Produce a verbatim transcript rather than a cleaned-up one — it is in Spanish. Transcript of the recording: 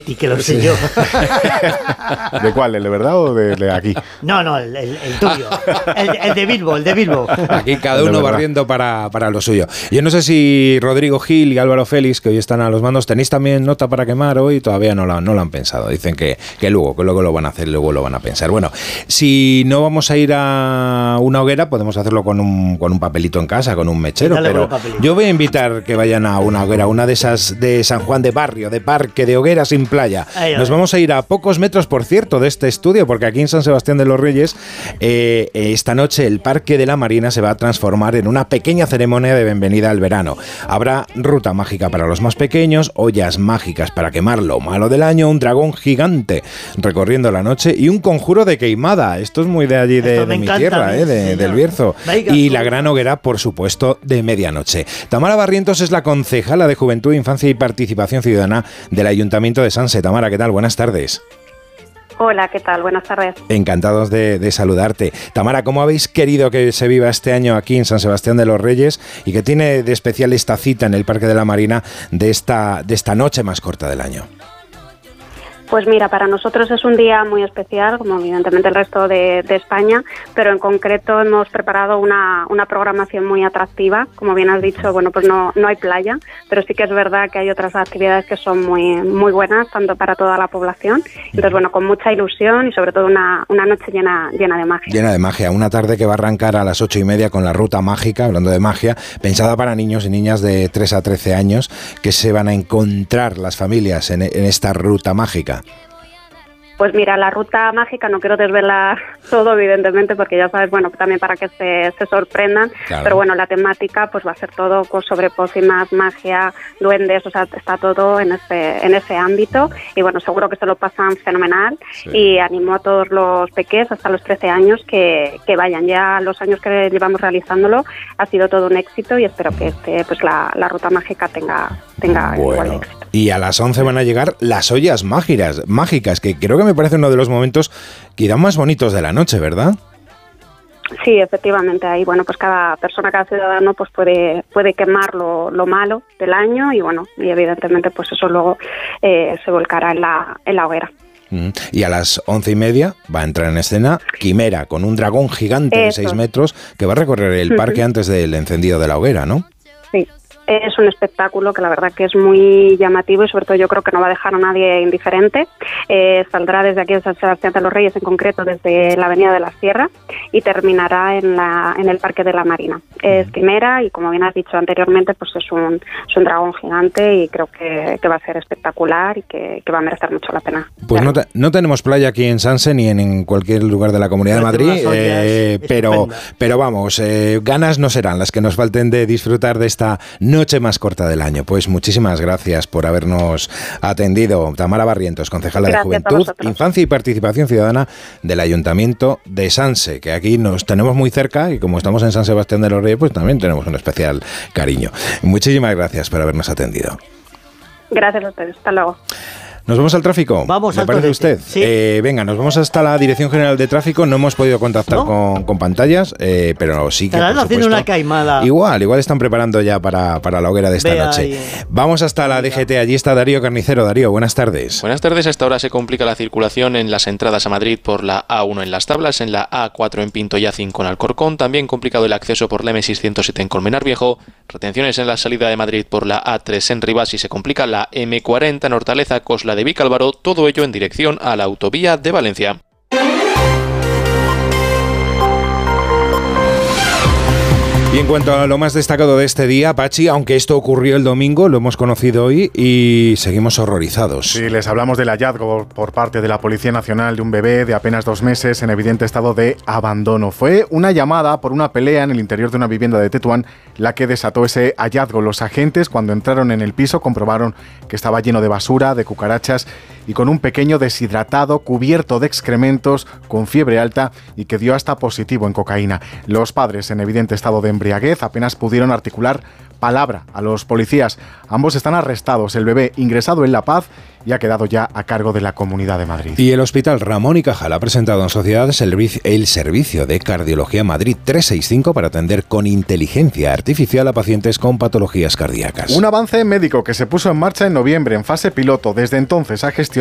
Y que lo sé yo. ¿De cuál? ¿El de verdad o de, de aquí? No, no, el, el, el tuyo. El, el de Bilbo, el de Bilbo. Aquí cada uno barriendo para, para lo suyo. Yo no sé si Rodrigo Gil y Álvaro Félix, que hoy están a los mandos, ¿tenéis también nota para quemar hoy? Todavía no lo, no lo han pensado. Dicen que, que luego, que luego lo van a hacer, luego lo van a pensar. Bueno, si no vamos a ir a una hoguera, podemos hacerlo con un, con un papelito en casa, con un mechero. Pero yo voy a invitar que vayan a una hoguera, una de esas de San Juan de Barrio, de parque, de hoguera sin playa. Nos vamos a ir a pocos metros, por cierto, de este estudio, porque aquí en San Sebastián de los Reyes, eh, esta noche el Parque de la Marina se va a transformar en una pequeña ceremonia de bienvenida al verano. Habrá ruta mágica para los más pequeños, ollas mágicas para quemar lo malo del año, un dragón gigante recorriendo la noche y un conjuro de queimada. Esto es muy de allí, de, de mi tierra, eh, de, del Bierzo. Y la gran hoguera, por supuesto, de medianoche. Tamara Barrientos es la concejala de Juventud, Infancia y Participación Ciudadana del Ayuntamiento de Sanse. Tamara, ¿qué tal? Buenas tardes. Hola, ¿qué tal? Buenas tardes. Encantados de, de saludarte. Tamara, ¿cómo habéis querido que se viva este año aquí en San Sebastián de los Reyes y que tiene de especial esta cita en el Parque de la Marina de esta, de esta noche más corta del año? Pues mira, para nosotros es un día muy especial, como evidentemente el resto de, de España, pero en concreto hemos preparado una, una programación muy atractiva. Como bien has dicho, bueno, pues no, no hay playa, pero sí que es verdad que hay otras actividades que son muy, muy buenas, tanto para toda la población. Entonces, bueno, con mucha ilusión y sobre todo una, una noche llena, llena de magia. Llena de magia, una tarde que va a arrancar a las ocho y media con la ruta mágica, hablando de magia, pensada para niños y niñas de tres a trece años, que se van a encontrar las familias en, en esta ruta mágica. Pues mira, la ruta mágica, no quiero desvelar todo, evidentemente, porque ya sabes, bueno, también para que se, se sorprendan, claro. Pero bueno, la temática pues va a ser todo pues, sobre pócimas, magia, duendes, o sea, está todo en ese, en ese ámbito y bueno, seguro que se lo pasan fenomenal, sí. Y animo a todos los pequeños hasta los trece años que, que vayan. Ya los años que llevamos realizándolo ha sido todo un éxito y espero que este, pues la, la ruta mágica tenga, tenga bueno. igual éxito. Y a las once van a llegar las ollas mágicas, mágicas, que creo que me parece uno de los momentos quizá más bonitos de la noche, ¿verdad? Sí, efectivamente. Ahí, bueno, pues cada persona, cada ciudadano, pues puede puede quemar lo, lo malo del año y bueno, y evidentemente, pues eso luego eh, se volcará en la en la hoguera. Y a las once y media va a entrar en escena Quimera, con un dragón gigante eso. de seis metros que va a recorrer el parque uh-huh. antes del encendido de la hoguera, ¿no? Sí. Es un espectáculo que la verdad que es muy llamativo y sobre todo yo creo que no va a dejar a nadie indiferente. Eh, saldrá desde aquí de San Sebastián de los Reyes, en concreto desde la Avenida de la Sierra, y terminará en la en el Parque de la Marina. Es quimera y como bien has dicho anteriormente, pues es un, es un dragón gigante y creo que, que va a ser espectacular y que, que va a merecer mucho la pena. Pues no, te, no tenemos playa aquí en Sanse ni en, en cualquier lugar de la Comunidad de Madrid, eh, pero, pero vamos, eh, ganas no serán las que nos falten de disfrutar de esta noche más corta del año. Pues muchísimas gracias por habernos atendido. Tamara Barrientos, concejala gracias de Juventud, Infancia y Participación Ciudadana del Ayuntamiento de Sanse, que aquí nos tenemos muy cerca y como estamos en San Sebastián de los Reyes, pues también tenemos un especial cariño. Muchísimas gracias por habernos atendido. Gracias a ustedes. Hasta luego. ¿Nos vamos al tráfico? Vamos ¿Me al parece usted? Sí. Eh, venga, nos vamos hasta la Dirección General de Tráfico. No hemos podido contactar ¿No? con, con pantallas, eh, pero sí que, Estarán haciendo una caimada. Igual, igual están preparando ya para, para la hoguera de esta Vea noche. Ahí. Vamos hasta la D G T. Allí está Darío Carnicero. Darío, buenas tardes. Buenas tardes. A esta hora se complica la circulación en las entradas a Madrid por la A uno en Las Tablas, en la A cuatro en Pinto y A cinco en Alcorcón. También complicado el acceso por la M seiscientos siete en Colmenar Viejo. Retenciones en la salida de Madrid por la A tres en Rivas y se complica la M cuarenta en Hortaleza, Cosla de Vicálvaro. Todo ello en dirección a la autovía de Valencia. Y en cuanto a lo más destacado de este día, Pachi, aunque esto ocurrió el domingo, lo hemos conocido hoy y seguimos horrorizados. Sí, les hablamos del hallazgo por parte de la Policía Nacional de un bebé de apenas dos meses en evidente estado de abandono. Fue una llamada por una pelea en el interior de una vivienda de Tetuán la que desató ese hallazgo. Los agentes, cuando entraron en el piso, comprobaron que estaba lleno de basura, de cucarachas y con un pequeño deshidratado cubierto de excrementos, con fiebre alta y que dio hasta positivo en cocaína. Los padres, en evidente estado de embriaguez, apenas pudieron articular palabra a los policías. Ambos están arrestados, el bebé ingresado en La Paz y ha quedado ya a cargo de la Comunidad de Madrid. Y el Hospital Ramón y Cajal ha presentado en sociedad el servicio de Cardiología Madrid trescientos sesenta y cinco para atender con inteligencia artificial a pacientes con patologías cardíacas. Un avance médico que se puso en marcha en noviembre en fase piloto. Desde entonces ha gestionado